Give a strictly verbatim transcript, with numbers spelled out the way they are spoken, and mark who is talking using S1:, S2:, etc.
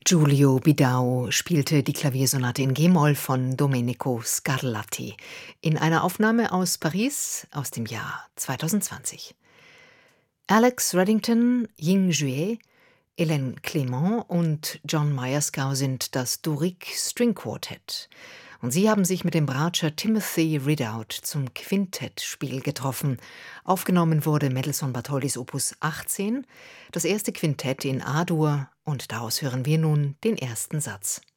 S1: Giulio Bidao spielte die Klaviersonate in G-Moll von Domenico Scarlatti in einer Aufnahme aus Paris aus dem Jahr zweitausendzwanzig. Alex Reddington, Ying Jue, Hélène Clément und John Myerscough sind das Doric String Quartet. Und sie haben sich mit dem Bratscher Timothy Ridout zum Quintettspiel getroffen. Aufgenommen wurde Mendelssohn Bartholdys Opus achtzehn, das erste Quintett in A-Dur, und daraus hören wir nun den ersten Satz.